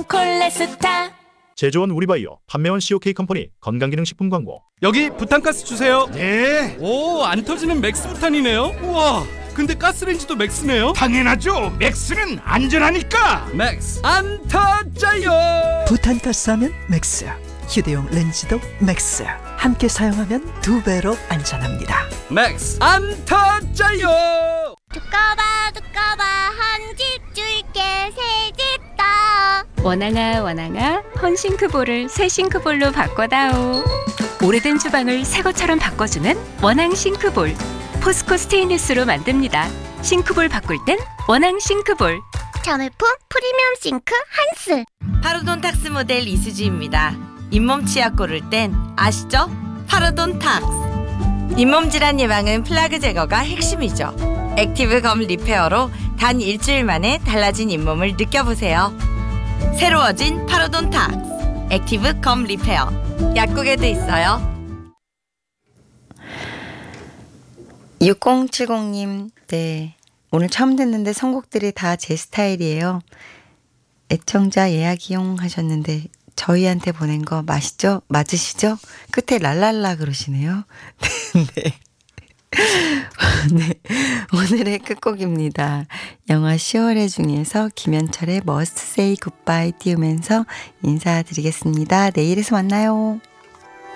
콜레스타. 제조원 우리바이오, 판매원 COK 컴퍼니 건강기능식품 광고. 여기 부탄가스 주세요. 네, 오, 안 터지는 맥스 부탄이네요. 우와, 근데 가스레인지도 맥스네요. 당연하죠. 맥스는 안전하니까. 맥스 안 터져요. 부탄가스 하면 맥스, 휴대용 렌즈도 맥스. 함께 사용하면 2배로 안전합니다. 맥스 안 터져요. 두꺼봐 한 집 줄게 새 집 더. 원앙아 헌 싱크볼을 새 싱크볼로 바꿔다오. 오래된 주방을 새 것처럼 바꿔주는 원앙 싱크볼. 포스코 스테인리스로 만듭니다. 싱크볼 바꿀 땐 원앙 싱크볼. 자매품 프리미엄 싱크 한스. 파르돈탁스 모델 이수지입니다. 잇몸 치약 고를 땐 아시죠? 파르돈탁스. 잇몸 질환 예방은 플라그 제거가 핵심이죠. 액티브 검 리페어로 단 일주일 만에 달라진 잇몸을 느껴보세요. 새로워진 파르돈탁스 액티브 검 리페어. 약국에도 있어요. 6070님, 네, 오늘 처음 듣는데 선곡들이 다 제 스타일이에요. 애청자 예약 이용하셨는데 저희한테 보낸 거 맞으시죠? 끝에 랄랄라 그러시네요. 네. 네. 오늘의 끝곡입니다. 영화 10월의 중에서 김현철의 Must Say Goodbye 띄우면서 인사드리겠습니다. 내일에서 만나요.